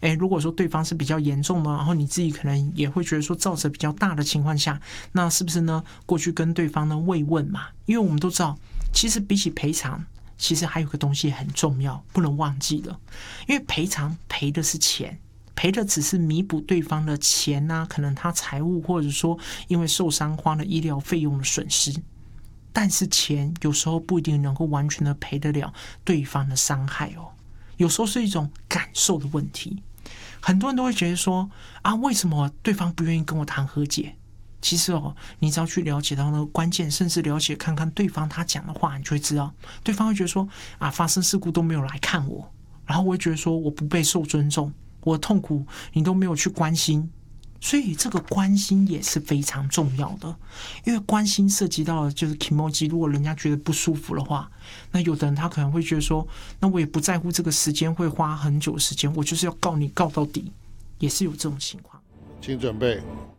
如果说对方是比较严重的，然后你自己可能也会觉得说造成比较大的情况下，那是不是呢过去跟对方呢慰问嘛？因为我们都知道，其实比起赔偿，其实还有个东西很重要，不能忘记了，因为赔偿赔的是钱。赔的只是弥补对方的钱啊，可能他财务或者说因为受伤花了医疗费用的损失，但是钱有时候不一定能够完全的赔得了对方的伤害哦，有时候是一种感受的问题。很多人都会觉得说啊，为什么对方不愿意跟我谈和解？其实哦，你只要去了解到那个关键，甚至了解看看对方他讲的话，你就会知道，对方会觉得说啊，发生事故都没有来看我，然后我会觉得说我不被受尊重。我的痛苦你都没有去关心，所以这个关心也是非常重要的，因为关心涉及到的就是 kimoji， 如果人家觉得不舒服的话，那有的人他可能会觉得说，那我也不在乎这个时间会花很久的时间，我就是要告你告到底，也是有这种情况。 请准备。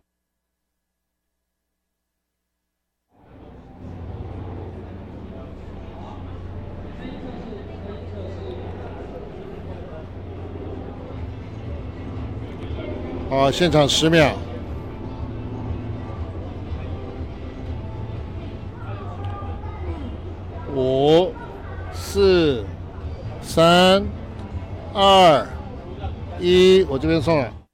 好，现场10秒。5、4、3、2、1，我这边送了。